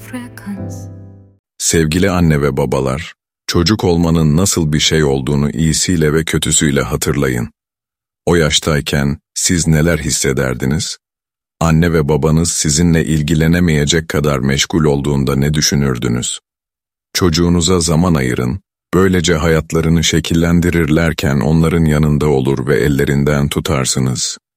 Sevgili anne ve babalar, çocuk olmanın nasıl bir şey olduğunu iyisiyle ve kötüsüyle hatırlayın. O yaştayken siz neler hissederdiniz? Anne ve babanız sizinle ilgilenemeyecek kadar meşgul olduğunda ne düşünürdünüz? Çocuğunuza zaman ayırın, böylece hayatlarını şekillendirirlerken onların yanında olur ve ellerinden tutarsınız.